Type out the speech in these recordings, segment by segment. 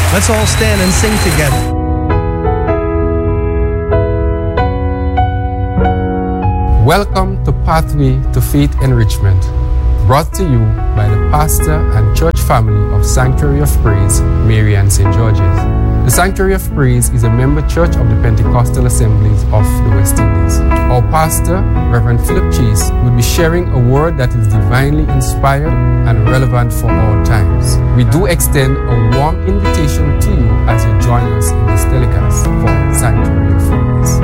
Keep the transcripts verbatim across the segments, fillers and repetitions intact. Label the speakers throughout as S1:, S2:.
S1: Let's all stand and sing together.
S2: Welcome to Pathway to Faith Enrichment, brought to you by the pastor and church family of Sanctuary of Praise, Marian Saint George's. The Sanctuary of Praise is a member church of the Pentecostal Assemblies of the West Indies. Our pastor, Reverend Philip Chase, will be sharing a word that is divinely inspired and relevant for all times. We do extend a warm invitation to you as you join us in this telecast for Sanctuary of Praise.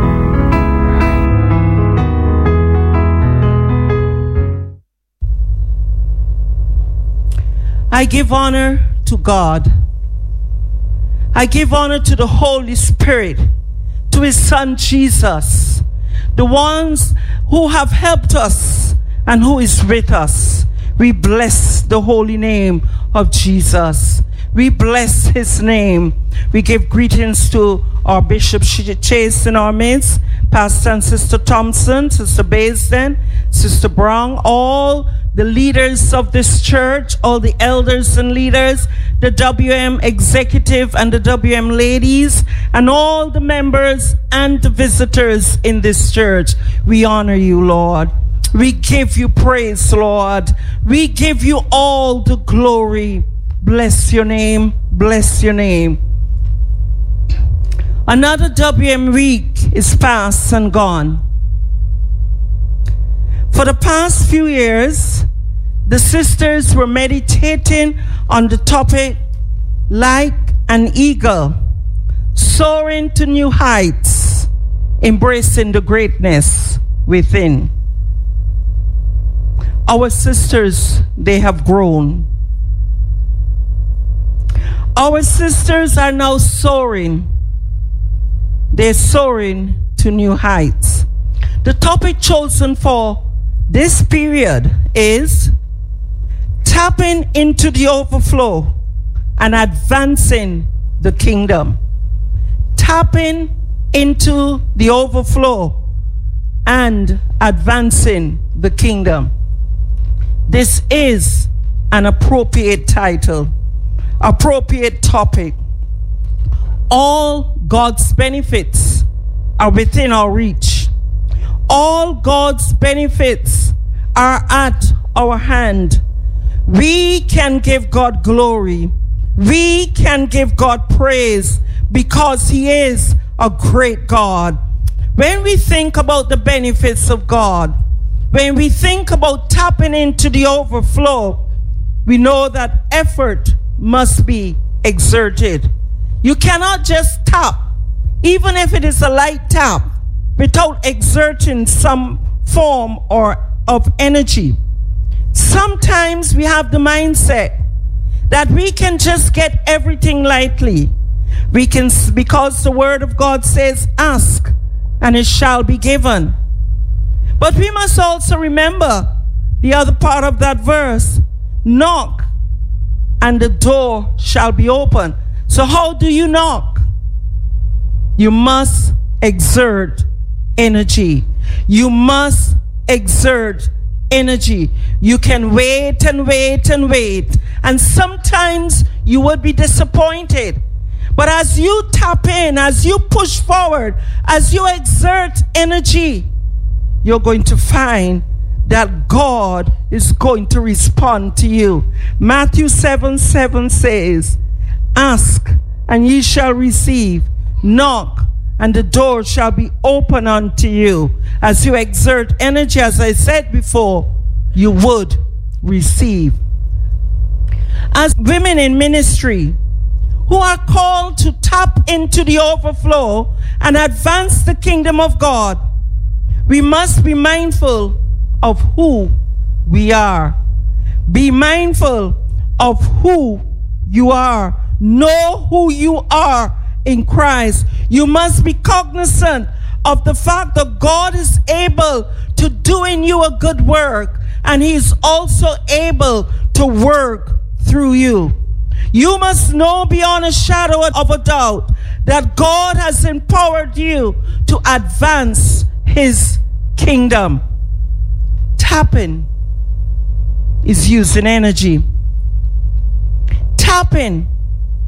S3: I give honor to God. I give honor to the Holy Spirit, to His Son Jesus, the ones who have helped us and who is with us. We bless the holy name of Jesus. We bless His name. We give greetings to our Bishop Chase in our midst, Pastor and Sister Thompson, Sister Baisden, Sister Brown, all the leaders of this church, all the elders and leaders, the W M executive and the W M ladies, and all the members and the visitors in this church. We honor you, Lord. We give you praise, Lord. We give you all the glory. Bless your name. Bless your name. Another W M week is past and gone. For the past few years, the sisters were meditating on the topic, like an eagle, soaring to new heights, embracing the greatness within. Our sisters, they have grown. Our sisters are now soaring. They're soaring to new heights. The topic chosen for this period is tapping into the overflow and advancing the kingdom. Tapping into the overflow and advancing the kingdom. This is an appropriate title, appropriate topic. All God's benefits are within our reach. All God's benefits are at our hand. We can give God glory. We can give God praise because He is a great God. When we think about the benefits of God, when we think about tapping into the overflow, we know that effort must be exerted. You cannot just tap, even if it is a light tap, without exerting some form or of energy. Sometimes we have the mindset that we can just get everything lightly. We can, because the word of God says, ask and it shall be given. But we must also remember the other part of that verse, knock and the door shall be open. So how do you knock? You must exert energy. You must exert energy. You can wait and wait and wait. And sometimes you would be disappointed. But as you tap in, as you push forward, as you exert energy, you're going to find that God is going to respond to you. Matthew seven seven says, ask and ye shall receive. Knock and the door shall be open unto you. As you exert energy, as I said before, you would receive. As women in ministry who are called to tap into the overflow and advance the kingdom of God, we must be mindful of who we are. Be mindful of who you are. Know who you are in Christ. You must be cognizant of the fact that God is able to do in you a good work, and He is also able to work through you. You must know beyond a shadow of a doubt that God has empowered you to advance His kingdom. Tapping is using energy. Tapping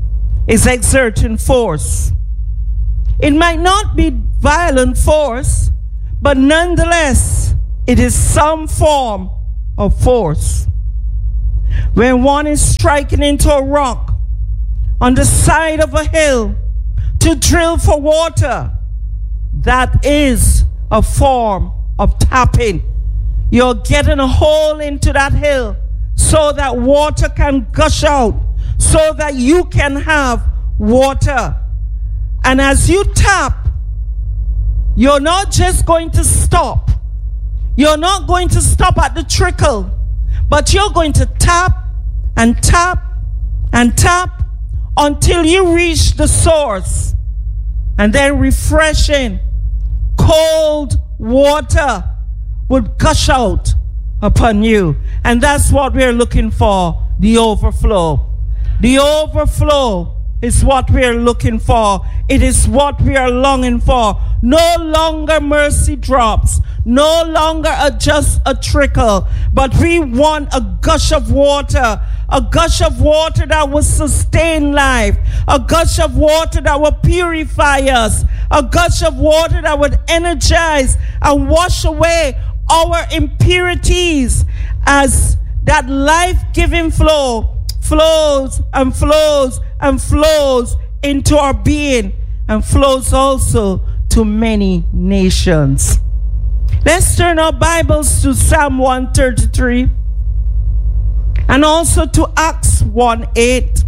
S3: is exerting force. It might not be violent force, but nonetheless, it is some form of force. When one is striking into a rock on the side of a hill to drill for water, that is a form of tapping. You're getting a hole into that hill so that water can gush out, so that you can have water. And as you tap, you're not just going to stop. You're not going to stop at the trickle, but you're going to tap and tap and tap until you reach the source. And then refreshing, cold water would gush out upon you. And that's what we're looking for, the overflow. The overflow is what we're looking for. It is what we are longing for. No longer mercy drops. No longer a, just a trickle. But we want a gush of water. A gush of water that will sustain life. A gush of water that will purify us. A gush of water that would energize and wash away our impurities, as that life-giving flow flows and flows and flows into our being and flows also to many nations. Let's turn our Bibles to Psalm one thirty-three and also to Acts one eight.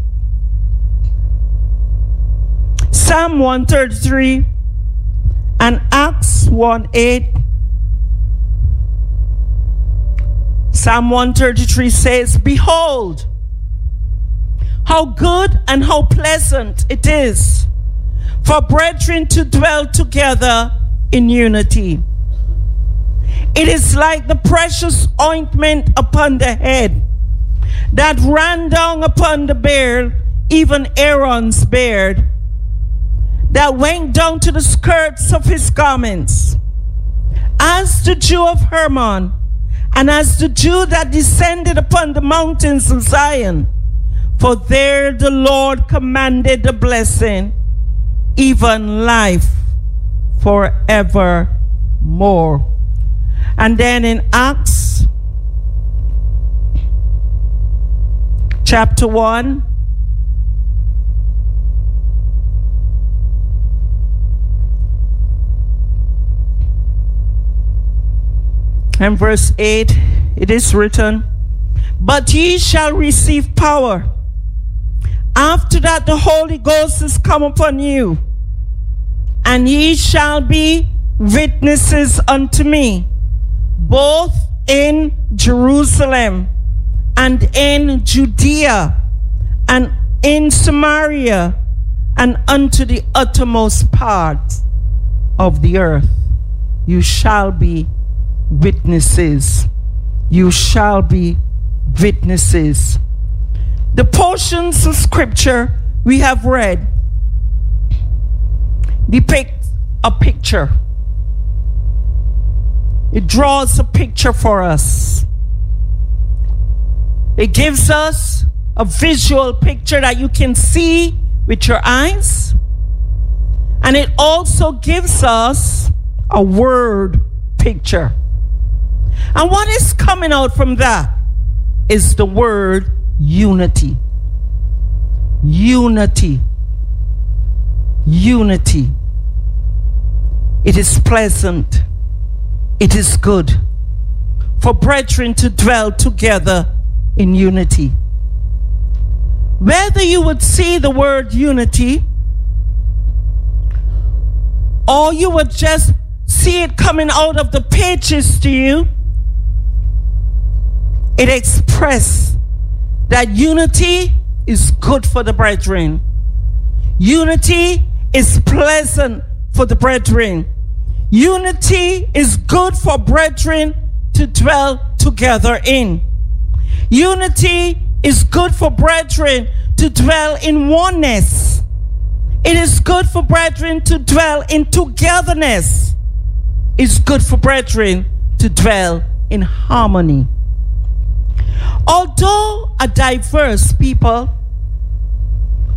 S3: Psalm one thirty-three and Acts one eight. Psalm one thirty-three says, "Behold, how good and how pleasant it is for brethren to dwell together in unity. It is like the precious ointment upon the head that ran down upon the beard, even Aaron's beard, that went down to the skirts of his garments. As the dew of Hermon, and as the dew that descended upon the mountains of Zion, for there the Lord commanded the blessing, even life forevermore." And then in Acts chapter one, and verse eight, it is written, "But ye shall receive power. After that the Holy Ghost is come upon you, and ye shall be witnesses unto me, both in Jerusalem and in Judea and in Samaria and unto the uttermost parts of the earth. You shall be witnesses." You shall be witnesses. The portions of scripture we have read depict a picture. It draws a picture for us. It gives us a visual picture that you can see with your eyes. And it also gives us a word picture. And what is coming out from that is the word unity. Unity. Unity. It is pleasant. It is good for brethren to dwell together in unity. Whether you would see the word unity or you would just see it coming out of the pages to you, it expresses that unity is good for the brethren. Unity is pleasant for the brethren. Unity is good for brethren to dwell together in. Unity is good for brethren to dwell in oneness. It is good for brethren to dwell in togetherness. It's good for brethren to dwell in harmony. Although a diverse people,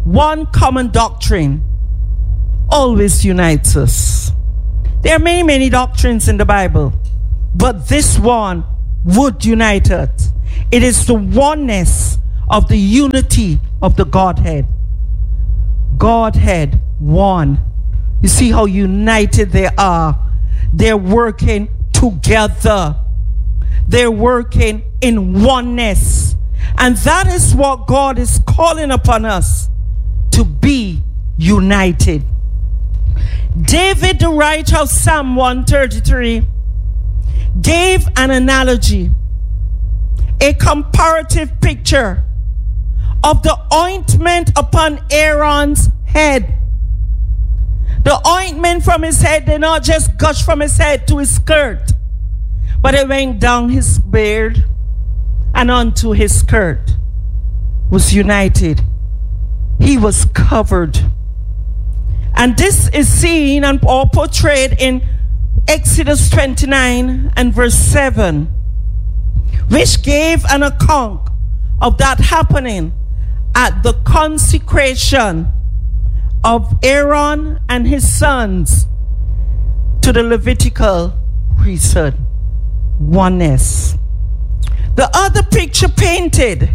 S3: one common doctrine always unites us. There are many, many doctrines in the Bible, but this one would unite us. It is the oneness of the unity of the Godhead. Godhead, one. You see how united they are. They're working together. They're working in oneness. And that is what God is calling upon us, to be united. David, the writer of Psalm one thirty-three, gave an analogy, a comparative picture of the ointment upon Aaron's head. The ointment from his head did not just gush from his head to his skirt, but it went down his beard and onto his skirt. Was united. He was covered. And this is seen and or portrayed in Exodus twenty-nine and verse seven, which gave an account of that happening at the consecration of Aaron and his sons to the Levitical priesthood. Oneness. The other picture painted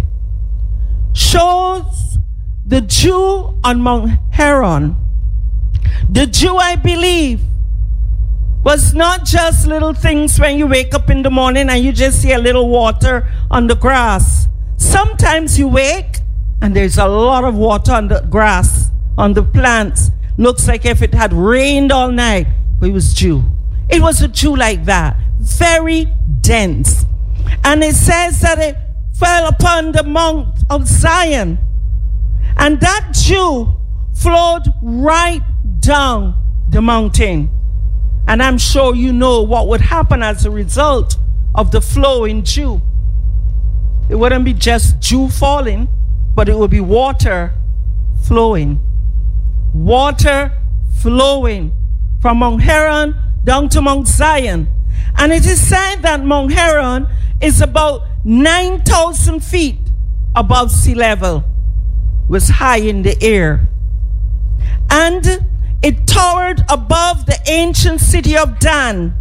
S3: shows the Jew on Mount Hermon. The Jew, I believe, was not just little things when you wake up in the morning and you just see a little water on the grass. Sometimes you wake and there's a lot of water on the grass, on the plants. Looks like if it had rained all night, but it was dew. It was a dew like that, very dense. And it says that it fell upon the Mount of Zion. And that dew flowed right down the mountain. And I'm sure you know what would happen as a result of the flowing dew. It wouldn't be just dew falling, but it would be water flowing. Water flowing from Mount Hermon down to Mount Zion. And it is said that Mount Hermon is about nine thousand feet above sea level. It was high in the air. And it towered above the ancient city of Dan.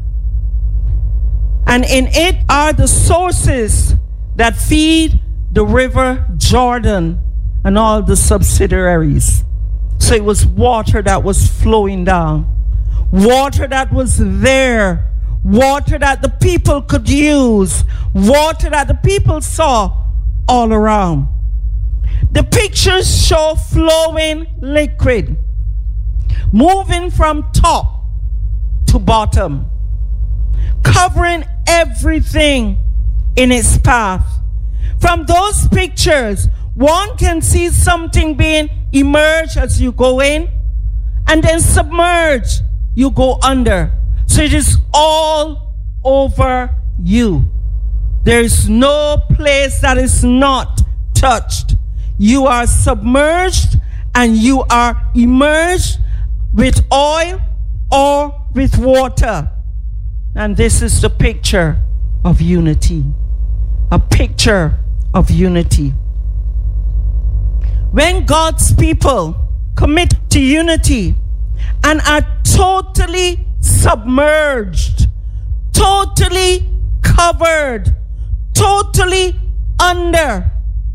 S3: And in it are the sources that feed the river Jordan and all the subsidiaries. So it was water that was flowing down. Water that was there. Water that the people could use. Water that the people saw all around. The pictures show flowing liquid, moving from top to bottom, covering everything in its path. From those pictures, one can see something being emerged as you go in, and then submerge, you go under. So it is all over you. There is no place that is not touched. You are submerged and you are immersed with oil or with water. And this is the picture of unity. A picture of unity. When God's people commit to unity and are totally submerged, totally covered, totally under,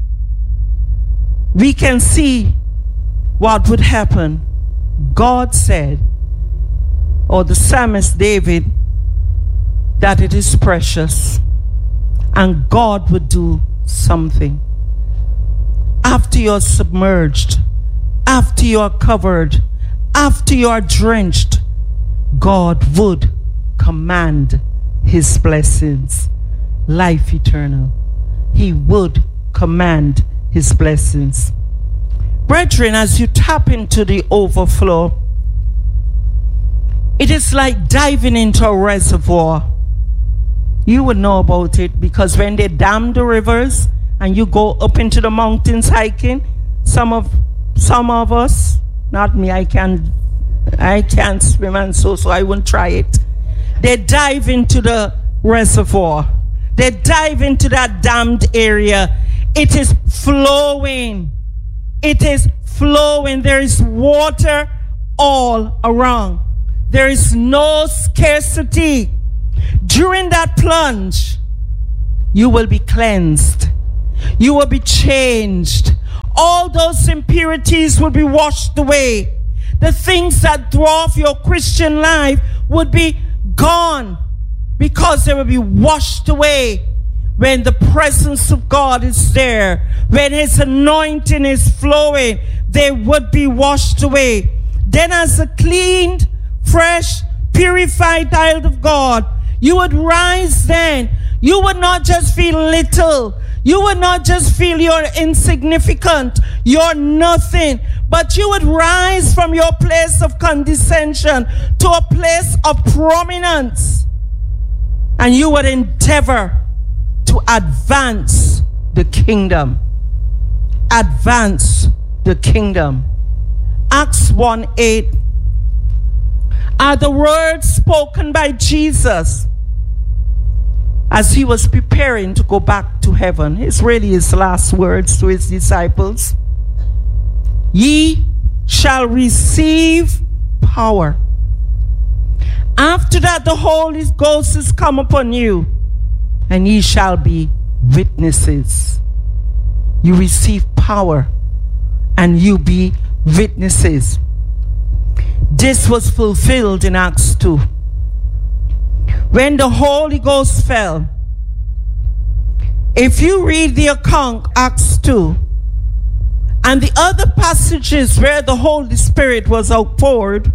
S3: we can see what would happen. God said, or the psalmist David, that it is precious, and God would do something. After you're submerged, after you're covered, after you're drenched, God would command his blessings, life eternal. He would command his blessings. Brethren, as you tap into the overflow, it is like diving into a reservoir. You would know about it because when they dam the rivers and you go up into the mountains hiking, some of some of us, not me, I can't I can't swim and so so I won't try it. They dive into the reservoir. They dive into that dammed area. It is flowing. it is flowing. There is water all around. There is no scarcity. During that plunge, you will be cleansed. You will be changed. All those impurities will be washed away. The things that dwarf your Christian life would be gone because they will be washed away when the presence of God is there. When His anointing is flowing, they would be washed away. Then as a cleaned, fresh, purified child of God, you would rise then. You would not just feel little. You would not just feel you're insignificant, you're nothing, but you would rise from your place of condescension to a place of prominence. And you would endeavor to advance the kingdom. Advance the kingdom. Acts one eight are the words spoken by Jesus as He was preparing to go back to heaven. It's really His last words to His disciples. Ye shall receive power. After that, the Holy Ghost is come upon you, and ye shall be witnesses. You receive power, and you be witnesses. This was fulfilled in Acts two. When the Holy Ghost fell, if you read the account, Acts two, and the other passages where the Holy Spirit was outpoured,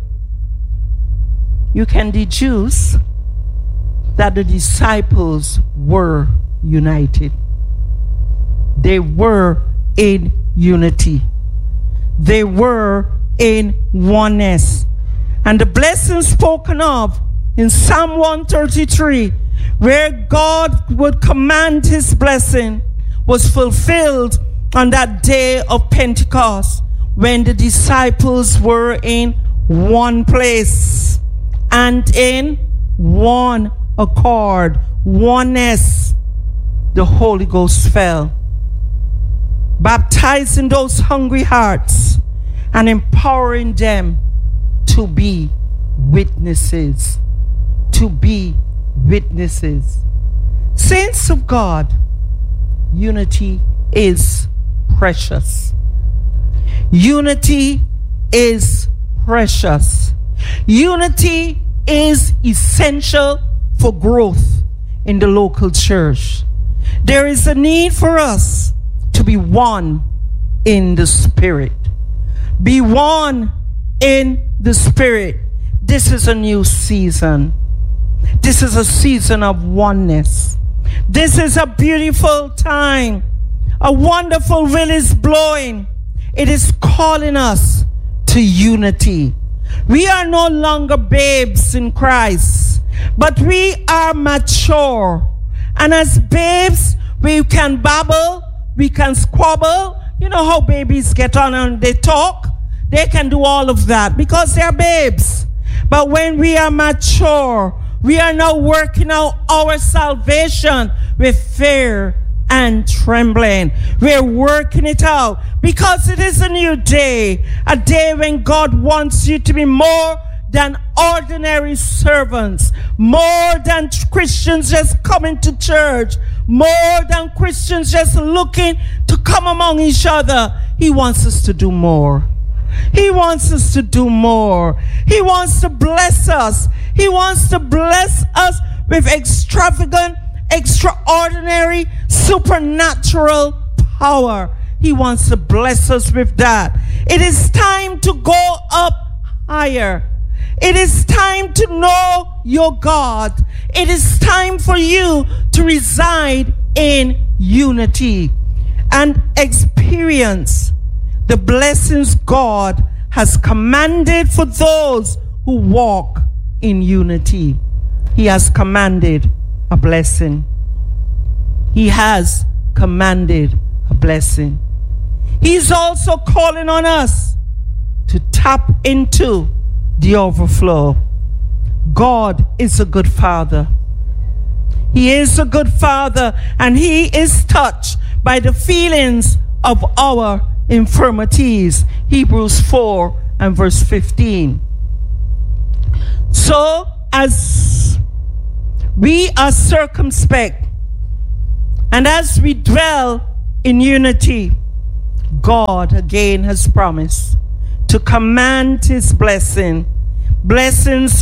S3: you can deduce that the disciples were united. They were in unity. They were in oneness. And the blessing spoken of in Psalm one thirty-three, where God would command His blessing, was fulfilled on that day of Pentecost, when the disciples were in one place and in one accord, oneness. The Holy Ghost fell, baptizing those hungry hearts and empowering them to be witnesses. To be witnesses. Saints of God, unity is precious. Unity is precious. Unity is essential for growth in the local church. There is a need for us to be one in the Spirit. Be one in the Spirit. This is a new season. This is a season of oneness. This is a beautiful time. A wonderful wind is blowing. It is calling us to unity. We are no longer babes in Christ, but we are mature. And as babes, we can babble, we can squabble. You know how babies get on and they talk? They can do all of that because they're babes. But when we are mature, we are now working out our salvation with fear and trembling. We're working it out because it is a new day, a day when God wants you to be more than ordinary servants, more than Christians just coming to church, more than Christians just looking to come among each other. He wants us to do more. He wants us to do more. He wants to bless us. He wants to bless us with extravagant, extraordinary, supernatural power. He wants to bless us with that. It is time to go up higher. It is time to know your God. It is time for you to reside in unity and experience the blessings God has commanded for those who walk in unity. He has commanded a blessing. He has commanded a blessing. He's also calling on us to tap into the overflow. God is a good Father. He is a good Father, and He is touched by the feelings of our infirmities. Hebrews four and verse fifteen. So as we are circumspect and as we dwell in unity, God again has promised to command his blessing, blessings